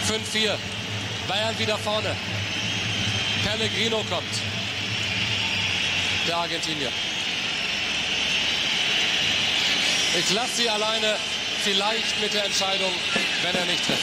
5-4. Bayern wieder vorne. Pellegrino kommt. Der Argentinier. Ich lasse sie alleine, vielleicht mit der Entscheidung, wenn er nicht trifft.